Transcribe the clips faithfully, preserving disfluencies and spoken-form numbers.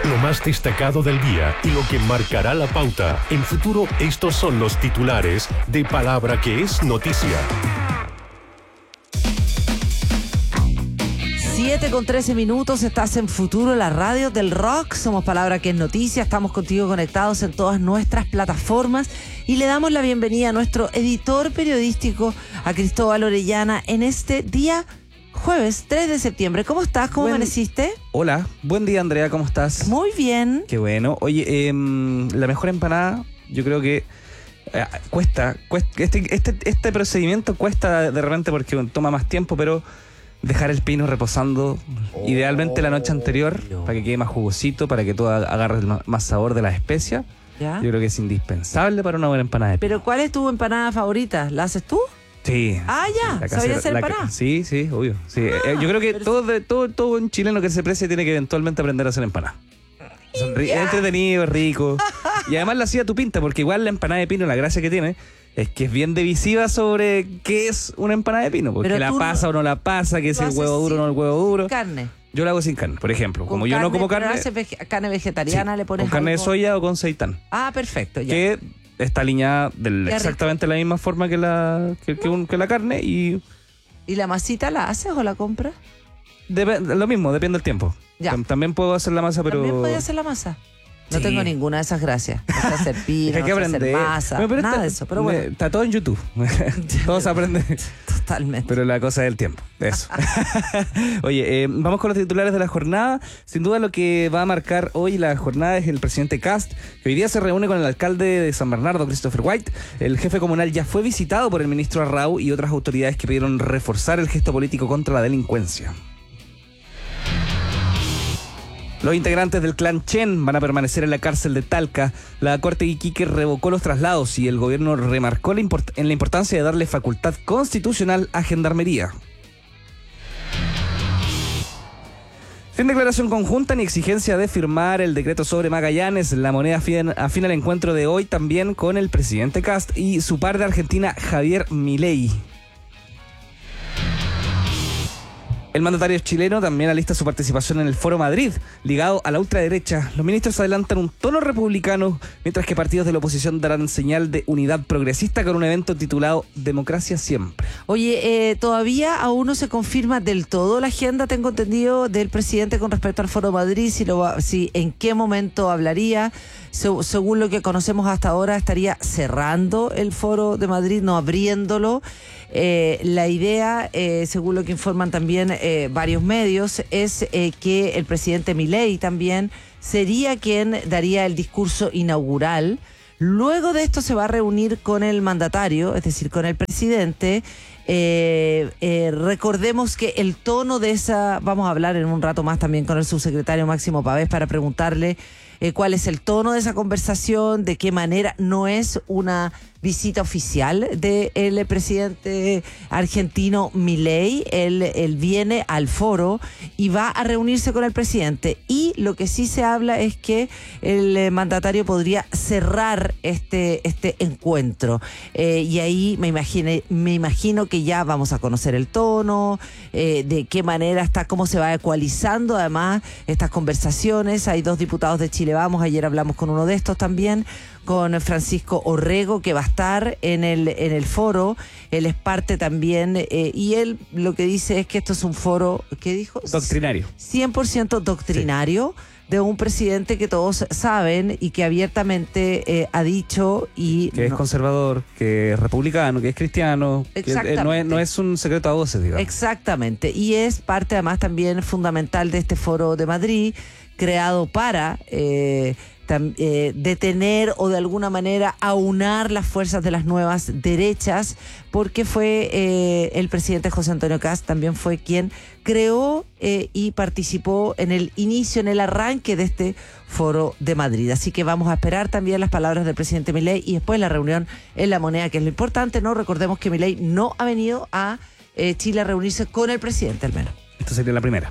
Lo más destacado del día y lo que marcará la pauta. En Futuro, estos son los titulares de Palabra que es noticia. siete con trece minutos, estás en Futuro, la radio del rock. Somos Palabra que es noticia, estamos contigo conectados en todas nuestras plataformas y le damos la bienvenida a nuestro editor periodístico, a Cristóbal Orellana, en este día jueves tres de septiembre. ¿Cómo estás? ¿Cómo Buen... amaneciste? Hola, buen día, Andrea, ¿cómo estás? Muy bien. Qué bueno. Oye, eh, la mejor empanada, yo creo que eh, cuesta, cuesta este, este, este procedimiento cuesta de repente porque toma más tiempo, pero dejar el pino reposando oh, idealmente la noche anterior no. para que quede más jugosito, para que tú agarres más sabor de las especias. ¿Ya? Yo creo que es indispensable para una buena empanada de pino. ¿Pero cuál es tu empanada favorita? ¿La haces tú? Sí. Ah, ya. ¿Sabías hacer empanada? Sí, sí, obvio. Sí. Ah, eh, yo creo que todo, de, todo, todo un chileno que se precie tiene que eventualmente aprender a hacer empanada. Es entretenido, es rico. Y además la hacía tu pinta, porque igual la empanada de pino, la gracia que tiene es que es bien divisiva sobre qué es una empanada de pino. Porque la pasa no, o no la pasa, que es el huevo duro o no el huevo duro. Carne. Yo la hago sin carne, por ejemplo. Como con yo carne, no como carne. Haces vege- carne vegetariana, sí, le pones. Con carne algo... de soya o con seitán. Ah, perfecto, ya. Que está alineada de exactamente la misma forma que la, que, que, un, que la carne y. ¿Y la masita la haces o la compras? Dep- lo mismo, depende del tiempo. Ya. También puedo hacer la masa, pero. También puedo hacer la masa. No sí. tengo ninguna de esas gracias. No sé hacer pino, no sé hacer masa, bueno, nada está, de eso. Pero bueno. Está todo en YouTube. Todos aprenden. Totalmente. Pero la cosa es el tiempo. Eso. Oye, eh, vamos con los titulares de la jornada. Sin duda lo que va a marcar hoy la jornada es el presidente Kast, que hoy día se reúne con el alcalde de San Bernardo, Christopher White. El jefe comunal ya fue visitado por el ministro Arrau y otras autoridades que pidieron reforzar el gesto político contra la delincuencia. Los integrantes del clan Chen van a permanecer en la cárcel de Talca. La Corte de Iquique revocó los traslados y el gobierno remarcó la import- en la importancia de darle facultad constitucional a Gendarmería. Sin declaración conjunta ni exigencia de firmar el decreto sobre Magallanes, la moneda afina, afina el encuentro de hoy también con el presidente Kast y su par de Argentina, Javier Milei. El mandatario chileno también alista su participación en el Foro Madrid, ligado a la ultraderecha. Los ministros adelantan un tono republicano, mientras que partidos de la oposición darán señal de unidad progresista con un evento titulado Democracia Siempre. Oye, eh, todavía aún no se confirma del todo la agenda, tengo entendido, del presidente con respecto al Foro Madrid, si, lo va, si en qué momento hablaría. Se, según lo que conocemos hasta ahora, estaría cerrando el Foro de Madrid, no abriéndolo. Eh, la idea, eh, según lo que informan también eh, varios medios, es eh, que el presidente Milei también sería quien daría el discurso inaugural. Luego de esto se va a reunir con el mandatario, es decir, con el presidente. Eh, eh, recordemos que el tono de esa, vamos a hablar en un rato más también con el subsecretario Máximo Pavés para preguntarle eh, cuál es el tono de esa conversación, de qué manera. No es una visita oficial del presidente argentino Milei. Él, él viene al foro y va a reunirse con el presidente. Y lo que sí se habla es que el mandatario podría cerrar este, este encuentro. Eh, y ahí me, imagine, me imagino que ya vamos a conocer el tono, eh, de qué manera está, cómo se va ecualizando además estas conversaciones. Hay dos diputados de Chile Vamos, ayer hablamos con uno de estos también, con Francisco Orrego, que va a estar en el en el foro. Él es parte también, eh, y él lo que dice es que esto es un foro, ¿qué dijo? Doctrinario. cien por ciento doctrinario, sí, de un presidente que todos saben y que abiertamente eh, ha dicho y que no, es conservador, que es republicano, que es cristiano. Exactamente. Que, eh, no, es, no es un secreto a voces, digamos. Exactamente. Y es parte además también fundamental de este foro de Madrid, creado para eh, tam, eh, detener o de alguna manera aunar las fuerzas de las nuevas derechas, porque fue eh, el presidente José Antonio Kast también fue quien creó eh, y participó en el inicio, en el arranque de este foro de Madrid. Así que vamos a esperar también las palabras del presidente Milei y después la reunión en La Moneda, que es lo importante. No recordemos que Milei no ha venido a eh, Chile a reunirse con el presidente, al menos. Esto sería la primera.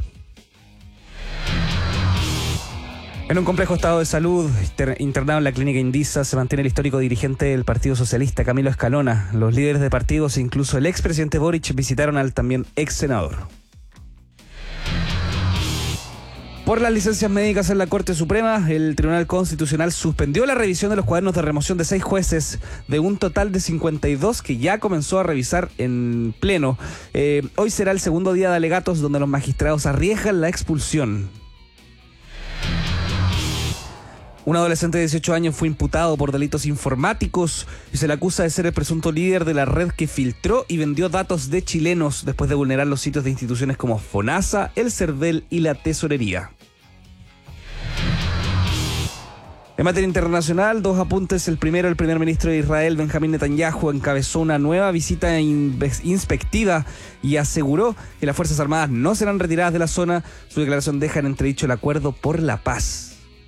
En un complejo estado de salud, internado en la clínica Indisa, se mantiene el histórico dirigente del Partido Socialista, Camilo Escalona. Los líderes de partidos e incluso el expresidente Boric visitaron al también ex senador. Por las licencias médicas en la Corte Suprema, el Tribunal Constitucional suspendió la revisión de los cuadernos de remoción de seis jueces de un total de cincuenta y dos que ya comenzó a revisar en pleno. Eh, hoy será el segundo día de alegatos donde los magistrados arriesgan la expulsión. Un adolescente de dieciocho años fue imputado por delitos informáticos y se le acusa de ser el presunto líder de la red que filtró y vendió datos de chilenos después de vulnerar los sitios de instituciones como FONASA, el CERVEL y la Tesorería. En materia internacional, dos apuntes. El primero, el primer ministro de Israel, Benjamín Netanyahu, encabezó una nueva visita inspectiva y aseguró que las Fuerzas Armadas no serán retiradas de la zona. Su declaración deja en entredicho el acuerdo por la paz.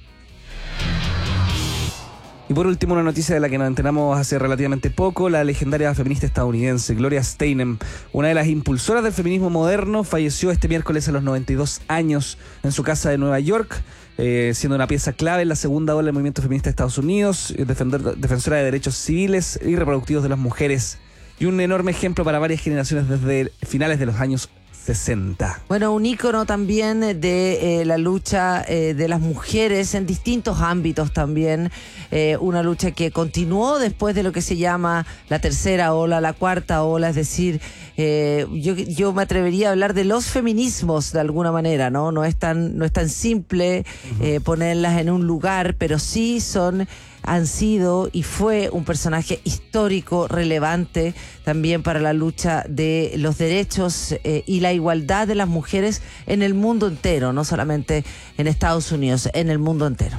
Y por último, una noticia de la que nos enteramos hace relativamente poco. La legendaria feminista estadounidense Gloria Steinem, una de las impulsoras del feminismo moderno, falleció este miércoles a los noventa y dos años en su casa de Nueva York, eh, siendo una pieza clave en la segunda ola del movimiento feminista de Estados Unidos, defender, defensora de derechos civiles y reproductivos de las mujeres, y un enorme ejemplo para varias generaciones desde finales de los años sesenta. Bueno, un ícono también de eh, la lucha eh, de las mujeres en distintos ámbitos también, eh, una lucha que continuó después de lo que se llama la tercera ola, la cuarta ola, es decir, eh, yo, yo me atrevería a hablar de los feminismos de alguna manera, ¿no? No es tan, no es tan simple eh, ponerlas en un lugar, pero sí son... han sido y fue un personaje histórico, relevante también para la lucha de los derechos eh, y la igualdad de las mujeres en el mundo entero, no solamente en Estados Unidos, en el mundo entero.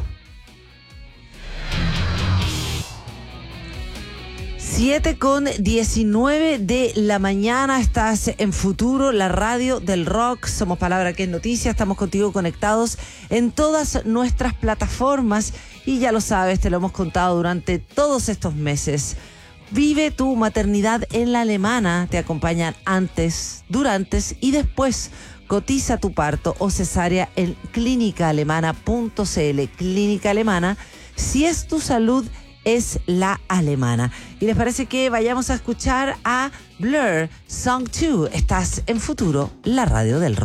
siete con diecinueve de la mañana, estás en Futuro, la radio del rock. Somos Palabra que es Noticia, estamos contigo conectados en todas nuestras plataformas y ya lo sabes, te lo hemos contado durante todos estos meses. Vive tu maternidad en la Alemana, te acompañan antes, durante y después. Cotiza tu parto o cesárea en clínica alemana punto c l. Clínica Alemana, si es tu salud, es la alemana. ¿Y les parece que vayamos a escuchar a Blur, Song dos? Estás en Futuro, la radio del rock.